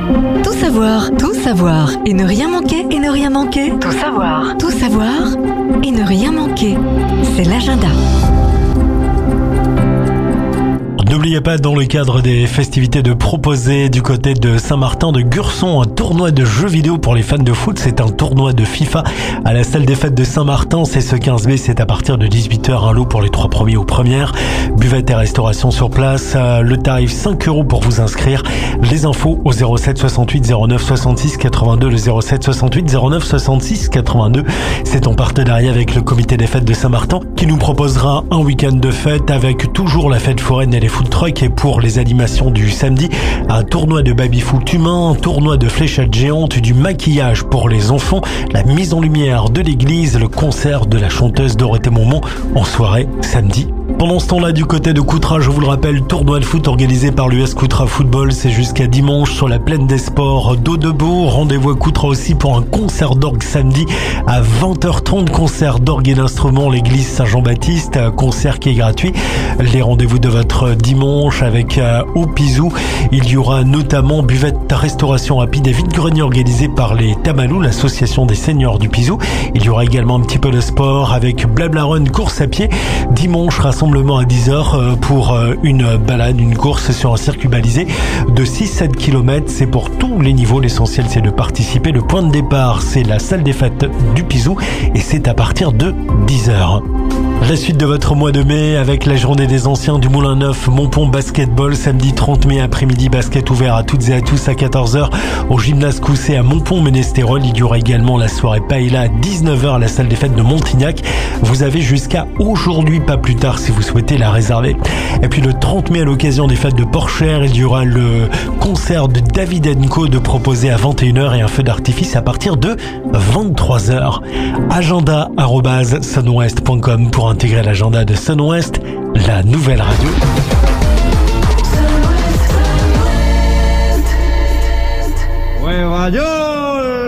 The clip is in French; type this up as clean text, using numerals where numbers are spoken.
Tout savoir et ne rien manquer, Tout savoir et ne rien manquer. C'est l'agenda. N'oubliez pas, dans le cadre des festivités, de proposer du côté de Saint-Martin de Gurson un tournoi de jeux vidéo pour les fans de foot. C'est un tournoi de FIFA à la salle des fêtes de Saint-Martin. C'est ce 15 mai, c'est à partir de 18h, un lot pour les 3 premiers ou premières. Buvette et restauration sur place. Le tarif 5 € pour vous inscrire. Les infos au 07 68 09 66 82, le 07 68 09 66 82. C'est en partenariat avec le comité des fêtes de Saint-Martin qui nous proposera un week-end de fête avec toujours la fête foraine et les food trucks, et pour les animations du samedi, un tournoi de baby-foot humain, un tournoi de fléchettes géantes, du maquillage pour les enfants, la mise en lumière de l'église, le concert de la chanteuse Dorothée Momont en soirée samedi. Pendant ce temps-là, du côté de Coutras, je vous le rappelle, tournoi de foot organisé par l'US Coutras Football. C'est jusqu'à dimanche sur la plaine des sports d'Audebourg. Rendez-vous à Coutras aussi pour un concert d'orgue samedi à 20h30. Concert d'orgue et d'instruments, l'église Saint-Jean-Baptiste. Concert qui est gratuit. Les rendez-vous de votre dimanche avec au Pisou. Il y aura notamment buvette, restauration rapide et vide-grenier organisé par les Tamalous, l'association des seniors du Pisou. Il y aura également un petit peu de sport avec Blabla Run, course à pied. Dimanche, rassemblement à 10h pour une balade, une course sur un circuit balisé de 6-7 km. C'est pour tous les niveaux. L'essentiel, c'est de participer. Le point de départ, c'est la salle des fêtes du Pisou et c'est à partir de 10h. La suite de votre mois de mai avec la journée des anciens du Moulin Neuf, Montpont Basketball, samedi 30 mai après-midi, basket ouvert à toutes et à tous à 14h au gymnase Cousset à Montpont-Ménestérol. Il y aura également la soirée Paella à 19h à la salle des fêtes de Montignac. Vous avez jusqu'à aujourd'hui, pas plus tard, si vous souhaitez la réserver. Et puis le 30 mai, à l'occasion des fêtes de Porchère, il y aura le concert de David & Co de proposer à 21h et un feu d'artifice à partir de 23h. Agenda@sunwest.com pour intégrer l'agenda de Sunwest, la nouvelle radio.